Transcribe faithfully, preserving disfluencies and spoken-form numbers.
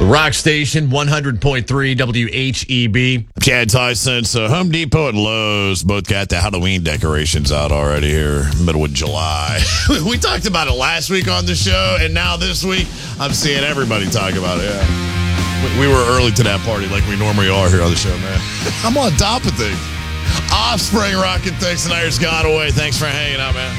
The Rock Station, one hundred point three W H E B. Chad Tyson, so Home Depot and Lowe's both got the Halloween decorations out already here, middle of July. We talked about it last week on the show, and now this week, I'm seeing everybody talk about it. Yeah, we, we were early to that party like we normally are here on the show, man. I'm on top of things. Offspring rocking things tonight. It's gone away. Thanks for hanging out, man.